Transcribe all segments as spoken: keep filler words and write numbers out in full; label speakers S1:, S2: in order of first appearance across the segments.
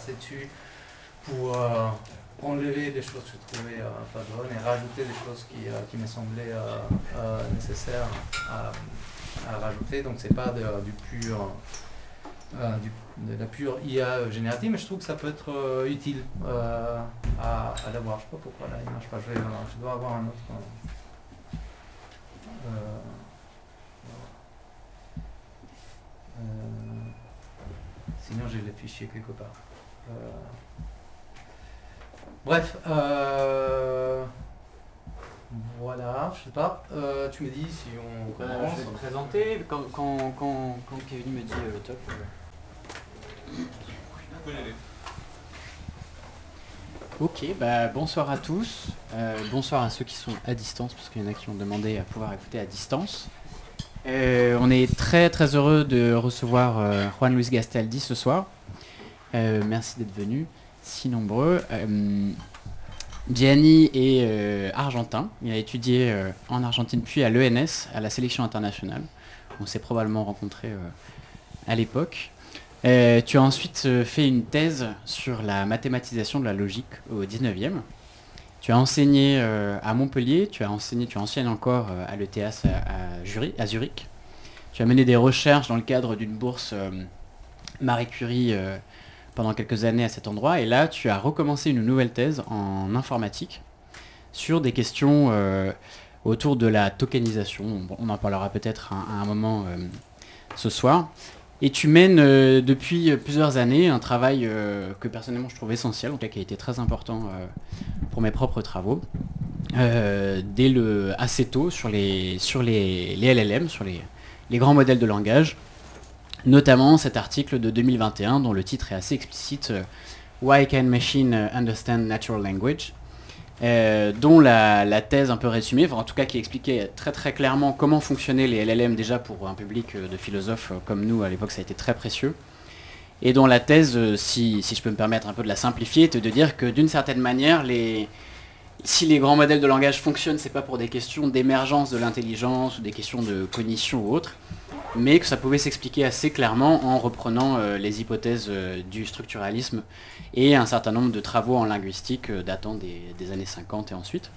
S1: passer dessus pour euh, enlever des choses que je trouvais euh, pas bonnes et rajouter des choses qui, euh, qui me semblaient euh, euh, nécessaires à, à rajouter. Donc c'est pas de, du pur, euh, du, de la pure I A générative, mais je trouve que ça peut être euh, utile euh, à, à l'avoir. Je sais pas pourquoi là il marche pas. Je, vais, euh, je dois avoir un autre. Euh, euh, sinon j'ai les fichiers quelque part. Euh, bref, euh, voilà, je sais pas. Euh, tu me dis si on
S2: Euh,
S1: commence.
S2: je vais te présenter. Quand, quand, quand, quand Kevin me dit euh, top. euh, Ok, bah, bonsoir à tous. Euh, bonsoir à ceux qui sont à distance, parce qu'il y en a qui ont demandé à pouvoir écouter à distance. Euh, on est très très heureux de recevoir euh, Juan Luis Gastaldi ce soir. Euh, merci d'être venu, si nombreux. Euh, Gianni est euh, argentin. Il a étudié euh, en Argentine puis à l'E N S, à la sélection internationale. On s'est probablement rencontrés euh, à l'époque. Euh, tu as ensuite euh, fait une thèse sur la mathématisation de la logique au dix-neuvième. Tu as enseigné euh, à Montpellier, tu as enseigné, tu enseignes encore euh, à l'E T H à, à, Zurich, à Zurich. Tu as mené des recherches dans le cadre d'une bourse euh, Marie Curie euh, pendant quelques années à cet endroit. Et là, tu as recommencé une nouvelle thèse en informatique sur des questions euh, autour de la tokenisation. Bon, on en parlera peut-être à, à un moment euh, ce soir. Et tu mènes euh, depuis plusieurs années un travail euh, que personnellement je trouve essentiel, en tout cas qui a été très important euh, pour mes propres travaux, euh, dès le, assez tôt sur les, sur les, les L L M, sur les, les grands modèles de langage, notamment cet article de deux mille vingt et un dont le titre est assez explicite, euh, Why can machine understand natural language, euh, dont la, la thèse un peu résumée, enfin, en tout cas qui expliquait très très clairement comment fonctionnaient les L L M déjà pour un public de philosophes comme nous à l'époque, ça a été très précieux, et dont la thèse, si, si je peux me permettre un peu de la simplifier, est de dire que d'une certaine manière, les, si les grands modèles de langage fonctionnent, c'est pas pour des questions d'émergence de l'intelligence ou des questions de cognition ou autre, mais que ça pouvait s'expliquer assez clairement en reprenant euh, les hypothèses euh, du structuralisme et un certain nombre de travaux en linguistique euh, datant des, des années cinquante et ensuite.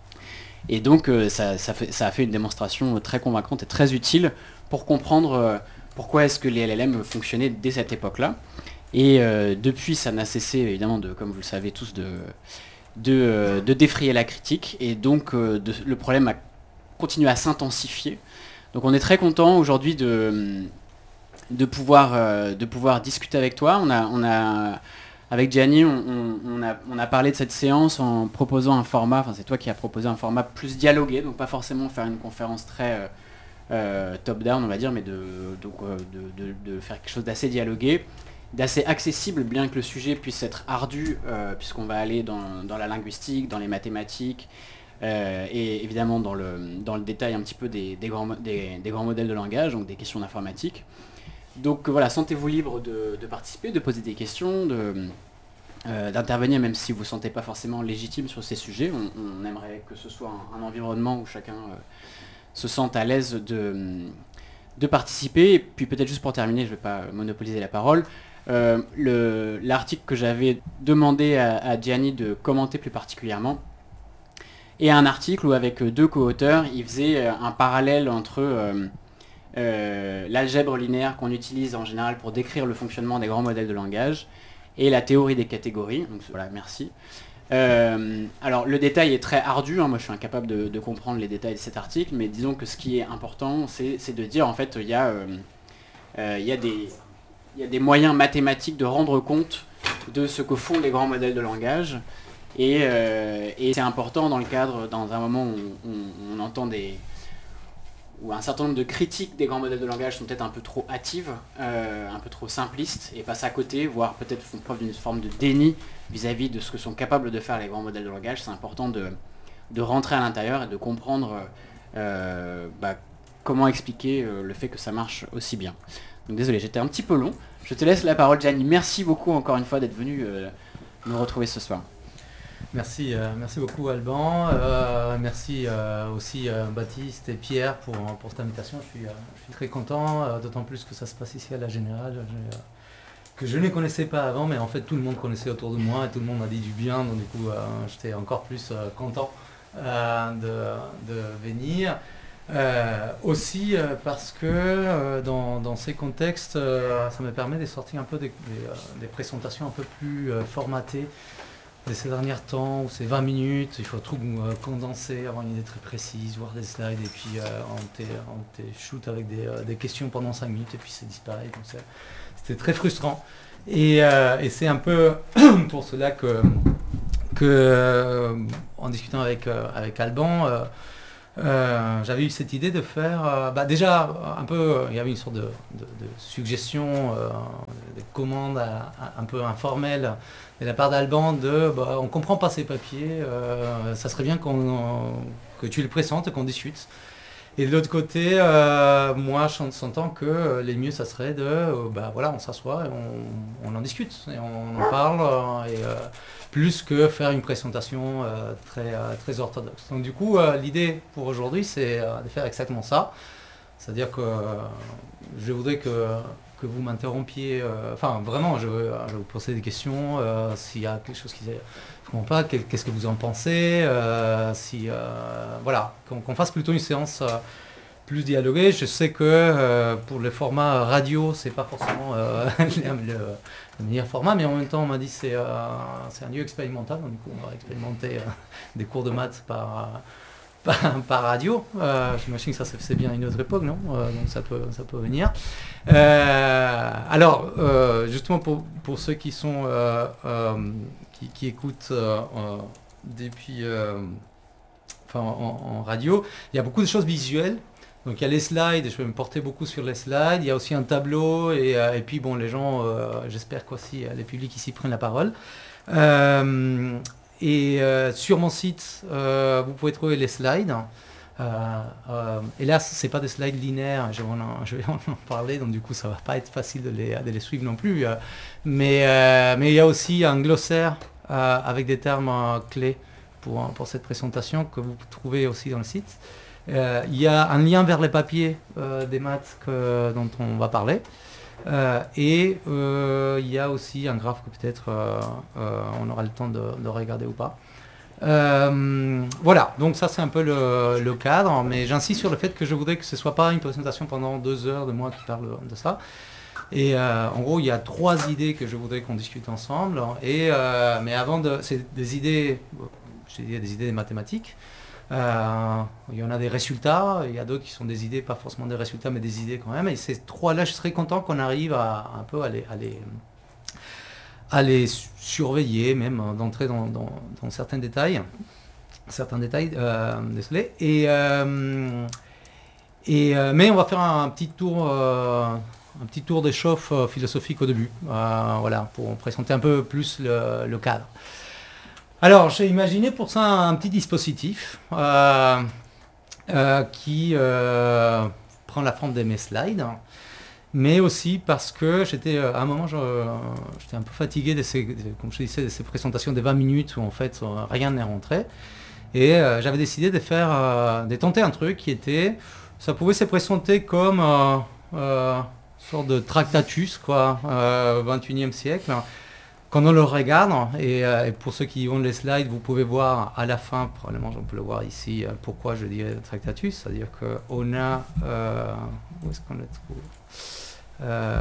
S2: Et donc euh, ça, ça, fait, ça a fait une démonstration très convaincante et très utile pour comprendre euh, pourquoi est-ce que les L L M fonctionnaient dès cette époque-là. Et euh, depuis, ça n'a cessé, évidemment, de, comme vous le savez tous, de, de, euh, de défrayer la critique. Et donc euh, de, le problème a continué à s'intensifier. Donc on est très content aujourd'hui de, de, pouvoir, euh, de pouvoir discuter avec toi. On a, on a, avec Gianni, on, on, on, a, on a parlé de cette séance en proposant un format, enfin c'est toi qui as proposé un format plus dialogué, donc pas forcément faire une conférence très euh, top-down, on va dire, mais de, donc, euh, de, de, de faire quelque chose d'assez dialogué, d'assez accessible, bien que le sujet puisse être ardu, euh, puisqu'on va aller dans, dans la linguistique, dans les mathématiques, Euh, et évidemment dans le, dans le détail un petit peu des, des, grands, des, des grands modèles de langage, donc des questions d'informatique. Donc voilà, sentez-vous libre de, de participer, de poser des questions, de, euh, d'intervenir même si vous ne vous sentez pas forcément légitime sur ces sujets. On, on aimerait que ce soit un, un environnement où chacun euh, se sente à l'aise de, de participer. Et puis peut-être juste pour terminer, je ne vais pas monopoliser la parole, euh, le, l'article que j'avais demandé à, à Gianni de commenter plus particulièrement, et un article où avec deux co-auteurs, il faisait un parallèle entre euh, euh, l'algèbre linéaire qu'on utilise en général pour décrire le fonctionnement des grands modèles de langage et la théorie des catégories. Donc voilà, merci. Euh, alors le détail est très ardu, hein, moi je suis incapable de, de comprendre les détails de cet article, mais disons que ce qui est important, c'est, c'est de dire en fait il y a, euh, euh, y a des, y a des moyens mathématiques de rendre compte de ce que font les grands modèles de langage. Et, euh, et c'est important dans le cadre, dans un moment où on, on entend des, où un certain nombre de critiques des grands modèles de langage sont peut-être un peu trop hâtives, euh, un peu trop simplistes, et passent à côté, voire peut-être font preuve d'une forme de déni vis-à-vis de ce que sont capables de faire les grands modèles de langage. C'est important de, de rentrer à l'intérieur et de comprendre euh, bah, comment expliquer euh, le fait que ça marche aussi bien. Donc désolé, j'étais un petit peu long. Je te laisse la parole, Gianni. Merci beaucoup encore une fois d'être venu euh, nous retrouver ce soir.
S1: Merci, euh, merci beaucoup Alban, euh, merci euh, aussi euh, Baptiste et Pierre pour, pour cette invitation, je suis, euh, je suis très content, euh, d'autant plus que ça se passe ici à la Générale. J'ai, euh, que je ne connaissais pas avant, mais en fait tout le monde connaissait autour de moi et tout le monde a dit du bien, donc du coup euh, j'étais encore plus euh, content euh, de, de venir. Euh, aussi euh, parce que euh, dans, dans ces contextes, euh, ça me permet de sortir un peu des, des, euh, des présentations un peu plus euh, formatées de ces derniers temps, où c'est vingt minutes, il faut tout euh, condenser, avoir une idée très précise, voir des slides, et puis euh, on te on te shoot avec des, euh, des questions pendant cinq minutes, et puis c'est disparaît. Donc c'est, c'était très frustrant. Et, euh, et c'est un peu pour cela que, que euh, en discutant avec, euh, avec Alban, euh, Euh, j'avais eu cette idée de faire, euh, bah déjà un peu, il y avait une sorte de, de, de suggestion, euh, de commande à- à- un peu informelle de la part d'Alban de, bah, on comprend pas ces papiers, euh, ça serait bien qu'on, que tu le présentes et qu'on discute. Et de l'autre côté, euh, moi, je s'entends que les mieux, ça serait de, euh, bah voilà, on s'assoit et on, on en discute et on en parle, euh, et euh, plus que faire une présentation euh, très, euh, très orthodoxe. Donc du coup, euh, l'idée pour aujourd'hui, c'est euh, de faire exactement ça. C'est-à-dire que euh, je voudrais que, que vous m'interrompiez, euh, enfin vraiment, je, veux- je vais vous poser des questions, euh, s'il y a quelque chose qui ne comprend pas, quel- qu'est-ce que vous en pensez, euh, si, euh, voilà, qu'on qu'on fasse plutôt une séance euh, plus dialoguée. Je sais que euh, pour le format radio, c'est pas forcément euh, le, le meilleur format, mais en même temps, on m'a dit que c'est euh, c'est un lieu expérimental, donc du coup, on va expérimenter euh, des cours de maths par, par, par radio. Euh, J'imagine que ça c'est bien une autre époque, non? Euh, donc ça peut, ça peut venir. Euh, alors, euh, justement pour, pour ceux qui sont euh, euh, qui, qui écoutent euh, euh, depuis, euh, enfin, en, en radio, il y a beaucoup de choses visuelles. Donc il y a les slides, et je vais me porter beaucoup sur les slides. Il y a aussi un tableau, et, euh, et puis bon, les gens, euh, j'espère qu'aussi euh, les publics ici prennent la parole. Euh, et euh, sur mon site, euh, vous pouvez trouver les slides. Euh, euh, hélas, c'est pas des slides linéaires, je vais, en, je vais en parler, donc du coup ça va pas être facile de les, de les suivre non plus. Euh, mais, euh, mais il y a aussi un glossaire euh, avec des termes euh, clés pour, pour cette présentation que vous trouvez aussi dans le site. Euh, il y a un lien vers les papiers euh, des maths que, dont on va parler. Euh, et euh, il y a aussi un graphe que peut-être euh, euh, on aura le temps de, de regarder ou pas. Euh, voilà, donc ça c'est un peu le, le cadre, mais j'insiste sur le fait que je voudrais que ce ne soit pas une présentation pendant deux heures de moi qui parle de ça. Et euh, en gros, il y a trois idées que je voudrais qu'on discute ensemble. Et, euh, mais avant de... C'est des idées, je dis des idées mathématiques. Euh, il y en a des résultats, il y a d'autres qui sont des idées, pas forcément des résultats, mais des idées quand même. Et ces trois-là, je serais content qu'on arrive à un peu à les, à les, à les surveiller, même d'entrer dans, dans, dans certains détails. Certains détails, euh, désolé. Et, euh, et, euh, mais on va faire un, un petit tour... Euh, un petit tour d'échauffe euh, philosophique au début, euh, voilà, pour présenter un peu plus le, le cadre. Alors, j'ai imaginé pour ça un, un petit dispositif euh, euh, qui euh, prend la forme de mes slides, mais aussi parce que j'étais, à un moment, je, j'étais un peu fatigué de ces, de, comme je disais, de ces présentations de vingt minutes où en fait rien n'est rentré, et euh, j'avais décidé de faire, euh, de tenter un truc qui était, ça pouvait se présenter comme euh, euh, sorte de Tractatus, quoi, euh, vingt et unième siècle. Quand on le regarde, et, euh, et pour ceux qui ont les slides, vous pouvez voir à la fin, probablement on peut le voir ici, euh, pourquoi je dirais Tractatus, c'est-à-dire qu'on a, euh, où est-ce qu'on le trouve euh,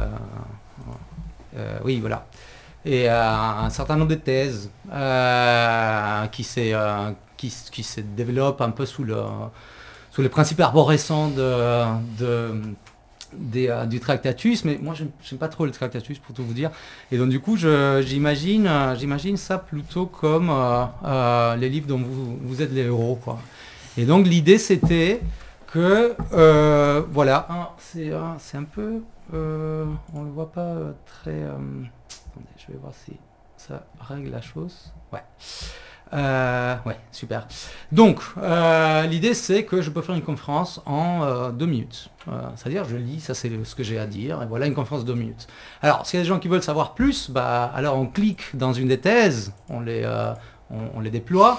S1: euh, Oui, voilà. Et euh, un certain nombre de thèses euh, qui, euh, qui, qui se développent un peu sous le, sous le principe arborescent de... de Des, euh, du Tractatus, mais moi j'aime pas trop le Tractatus pour tout vous dire, et donc du coup je, j'imagine euh, j'imagine ça plutôt comme euh, euh, les livres dont vous, vous êtes les héros, quoi. Et donc l'idée c'était que euh, voilà, hein, c'est euh, c'est un peu euh, on le voit pas euh, très euh, attendez, je vais voir si ça règle la chose. Ouais. Euh, ouais, super. Donc, euh, l'idée c'est que je peux faire une conférence en euh, deux minutes. Euh, c'est-à-dire, je lis, ça c'est ce que j'ai à dire, et voilà une conférence de deux minutes. Alors, s'il y a des gens qui veulent savoir plus, bah, alors on clique dans une des thèses, on les, euh, on, on les déploie,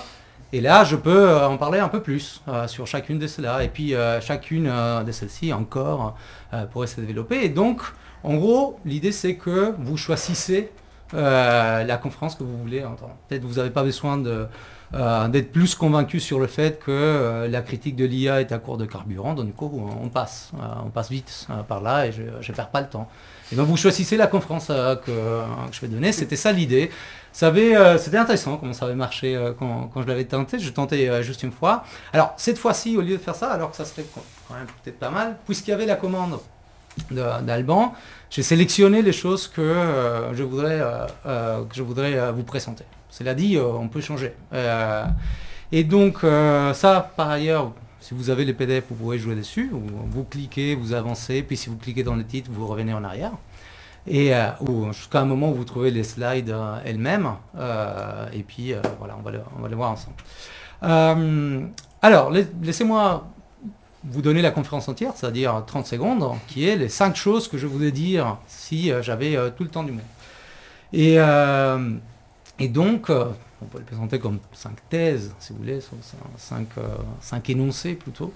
S1: Et là, je peux euh, en parler un peu plus euh, sur chacune de celles-là. Et puis, euh, chacune euh, de celles-ci encore euh, pourrait se développer. Et donc, en gros, l'idée, c'est que vous choisissez euh, la conférence que vous voulez entendre. Peut-être que vous n'avez pas besoin de, euh, d'être plus convaincu sur le fait que euh, la critique de l'I A est à court de carburant. Donc, du coup, on passe. Euh, on passe vite euh, par là et je ne perds pas le temps. Et donc, vous choisissez la conférence euh, que, euh, que je vais donner. C'était ça l'idée. Ça avait, euh, c'était intéressant comment ça avait marché euh, quand, quand je l'avais tenté. Je tentais euh, juste une fois. Alors, cette fois-ci, au lieu de faire ça, alors que ça serait quand même peut-être pas mal, puisqu'il y avait la commande de- d'Alban, j'ai sélectionné les choses que euh, je voudrais, euh, euh, que je voudrais euh, vous présenter. Cela dit, euh, on peut changer. Euh, et donc, euh, ça, par ailleurs, si vous avez les P D F, vous pouvez jouer dessus. Vous, vous cliquez, vous avancez, puis si vous cliquez dans le titre, vous revenez en arrière. Et euh, ou jusqu'à un moment où vous trouvez les slides euh, elles-mêmes. Euh, et puis, euh, voilà, on va, le, on va les voir ensemble. Euh, alors, la- laissez-moi vous donner la conférence entière, c'est-à-dire trente secondes, qui est les cinq choses que je voulais dire si euh, j'avais euh, tout le temps du monde. Et, euh, et donc, euh, on peut les présenter comme cinq thèses, si vous voulez, cinq, euh, cinq énoncés plutôt.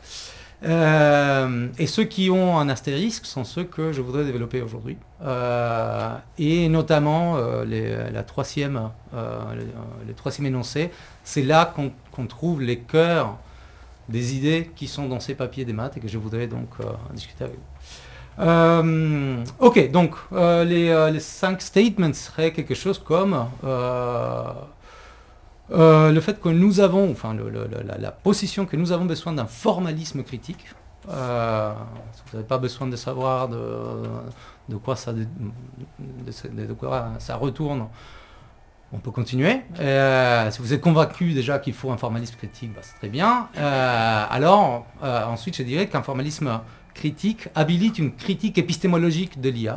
S1: Euh, et ceux qui ont un astérisque sont ceux que je voudrais développer aujourd'hui. Euh, et notamment euh, les, la troisième, euh, les, les troisième énoncé, c'est là qu'on qu'on trouve les cœurs des idées qui sont dans ces papiers des maths et que je voudrais donc euh, discuter avec vous. Euh, ok, donc euh, les, euh, les cinq statements seraient quelque chose comme euh, euh, le fait que nous avons, enfin le, le, la, la position que nous avons besoin d'un formalisme critique. Euh, vous n'avez pas besoin de savoir de, de, quoi ça, de, de, de quoi ça retourne. On peut continuer. Euh, si vous êtes convaincu déjà qu'il faut un formalisme critique, bah, c'est très bien. Euh, alors, euh, ensuite, je dirais qu'un formalisme critique habilite une critique épistémologique de l'I A.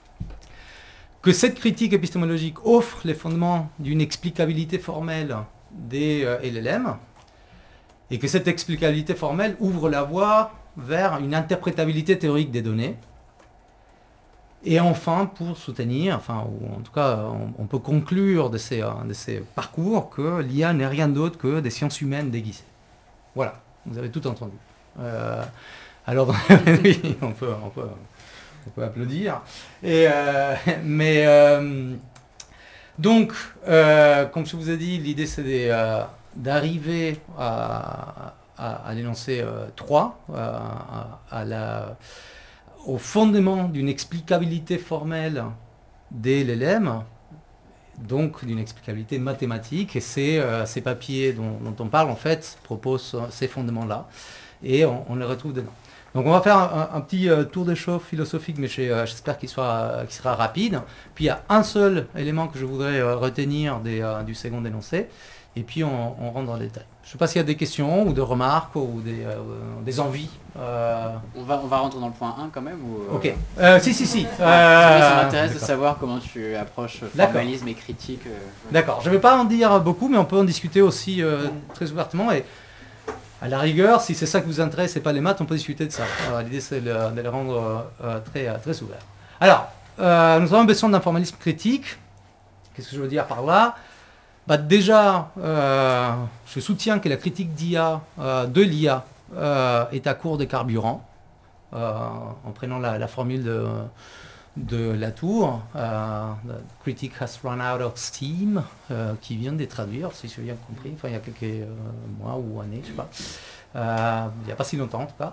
S1: Que cette critique épistémologique offre les fondements d'une explicabilité formelle des euh, L L M. Et que cette explicabilité formelle ouvre la voie vers une interprétabilité théorique des données. Et enfin, pour soutenir, enfin, ou en tout cas, on, on peut conclure de ces, de ces parcours que l'I A n'est rien d'autre que des sciences humaines déguisées. Voilà, vous avez tout entendu. Euh, alors, oui, on peut, on, peut, on peut applaudir. Et, euh, mais, euh, donc, euh, comme je vous ai dit, l'idée c'est de, euh, d'arriver à, à, à l'énoncé euh, trois, euh, à, à la... au fondement d'une explicabilité formelle des L L M, donc d'une explicabilité mathématique, et ces, euh, ces papiers dont, dont on parle, en fait, proposent ces fondements-là, et on, on les retrouve dedans. Donc on va faire un, un petit euh, tour de chauffe philosophique, mais euh, j'espère qu'il sera, qu'il sera rapide. Puis il y a un seul élément que je voudrais euh, retenir des, euh, du second énoncé, et puis on, on rentre dans les détails. Je ne sais pas s'il y a des questions ou des remarques ou des, euh, des envies. Euh...
S2: On, va, on va rentrer dans le point un quand même ou, euh...
S1: Ok. Euh, si, si, si.
S2: Euh... Ça m'intéresse
S1: D'accord.
S2: de savoir comment tu approches formalisme et critique. Euh...
S1: D'accord. Je ne vais pas en dire beaucoup, mais on peut en discuter aussi euh, très ouvertement. Et à la rigueur, si c'est ça qui vous intéresse et pas les maths, on peut discuter de ça. Euh, L'idée, c'est de, de les rendre euh, très, très ouverts. Alors, euh, nous avons besoin d'un formalisme critique. Qu'est-ce que je veux dire par là ? Bah déjà, euh, je soutiens que la critique d'I A, euh, de l'I A euh, est à court de carburant, euh, en prenant la, la formule de, de Latour, euh, « critique has run out of steam euh, », qui vient de traduire, si j'ai bien compris, enfin il y a quelques euh, mois ou années, je sais pas, euh, il n'y a pas si longtemps en tout cas,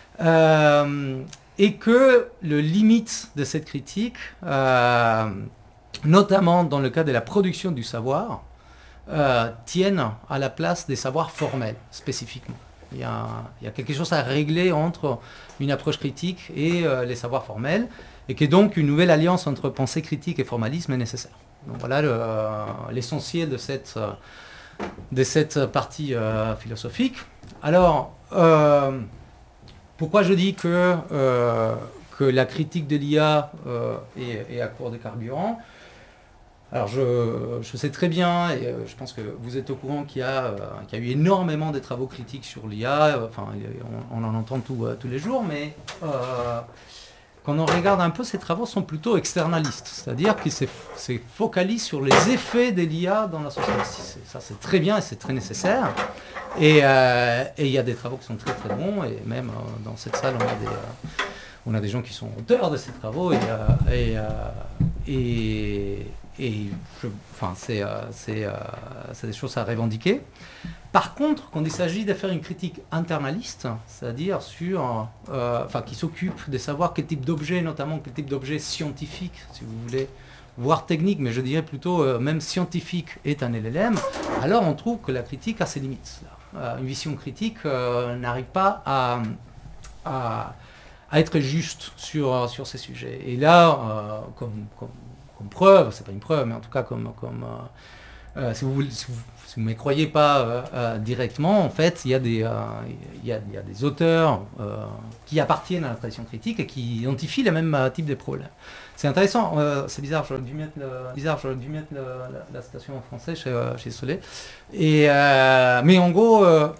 S1: euh, et que le limite de cette critique, euh, notamment dans le cas de la production du savoir, Euh, tiennent à la place des savoirs formels, spécifiquement. Il y a, il y a quelque chose à régler entre une approche critique et euh, les savoirs formels, et que donc une nouvelle alliance entre pensée critique et formalisme est nécessaire. Donc voilà le, euh, l'essentiel de cette, euh, de cette partie euh, philosophique. Alors, euh, pourquoi je dis que, euh, que la critique de l'I A euh, est, est à court de carburant ? Alors je, je sais très bien, et euh, je pense que vous êtes au courant qu'il y a, euh, qu'il y a eu énormément de travaux critiques sur l'I A, euh, enfin on, on en entend tout, euh, tous les jours, mais euh, quand on regarde un peu, ces travaux sont plutôt externalistes, c'est-à-dire qu'ils se, se focalisent sur les effets de l'I A dans la société. C'est, ça, c'est très bien et c'est très nécessaire. Et euh, et il y a des travaux qui sont très très bons, et même euh, dans cette salle, on a des, euh, on a des gens qui sont auteurs de ces travaux, et, euh, et, euh, et, et je, enfin, c'est, euh, c'est, euh, c'est des choses à revendiquer. Par contre, quand il s'agit de faire une critique internaliste, c'est-à-dire sur, euh, enfin, qui s'occupe de savoir quel type d'objet, notamment quel type d'objet scientifique, si vous voulez, voire technique, mais je dirais plutôt euh, même scientifique est un L L M, alors on trouve que la critique a ses limites. Euh, une vision critique euh, n'arrive pas à, à, à être juste sur, sur ces sujets. Et là, euh, comme, comme, comme preuve, c'est pas une preuve, mais en tout cas comme... comme euh, euh, si vous voulez, si vous, si vous ne me croyez pas euh, euh, directement, en fait, il y a des, euh, il y a, il y a des auteurs euh, qui appartiennent à la tradition critique et qui identifient les mêmes euh, types de problèmes. C'est intéressant, euh, c'est bizarre, j'aurais dû mettre, le, bizarre, j'aurais dû mettre le, la, la citation en français chez, euh, chez Solé. Et, euh, mais en gros, euh,